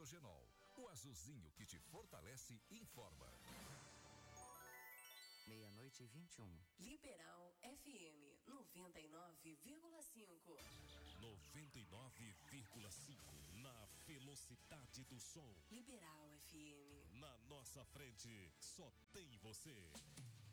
hidrogenol, o azulzinho que te fortalece e informa. 00:21. Liberal FM 99,5. 99,5 na velocidade do som. Liberal FM. Na nossa frente só tem você.